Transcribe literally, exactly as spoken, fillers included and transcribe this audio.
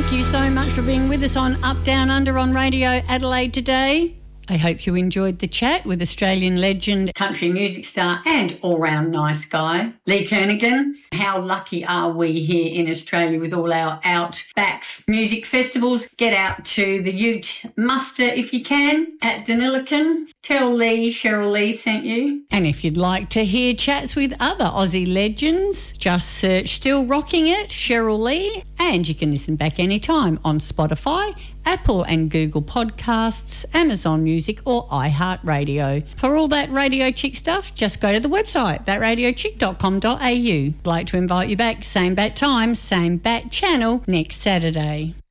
Thank you so much for being with us on Up, Down, Under on Radio Adelaide today. I hope you enjoyed the chat with Australian legend, country music star and all-round nice guy, Lee Kernaghan. How lucky are we here in Australia with all our outback music festivals? Get out to the Ute Muster if you can at Denilican. Tell Lee Cheryl Lee sent you. And if you'd like to hear chats with other Aussie legends, just search Still Rocking It, Cheryl Lee, and you can listen back anytime on Spotify, Apple and Google Podcasts, Amazon Music or iHeartRadio. For all that Radio Chick stuff, just go to the website, that radio chick dot com dot a u. I'd like to invite you back, same bat time, same bat channel, next Saturday.